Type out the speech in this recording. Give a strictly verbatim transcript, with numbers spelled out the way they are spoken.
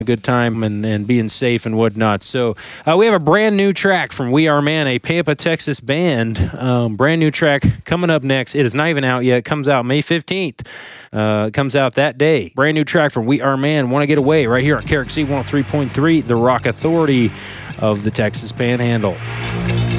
a good time and, and being safe and whatnot. So uh, we have a brand new track from We Are Man, a Pampa, Texas band. Um, brand new track coming up next. It is not even out yet. It comes out May fifteenth. Uh, it comes out that day. Brand new track from We Are Man, Want to Get Away, right here on K R X C one oh three point three, the Rock Authority of the Texas Panhandle.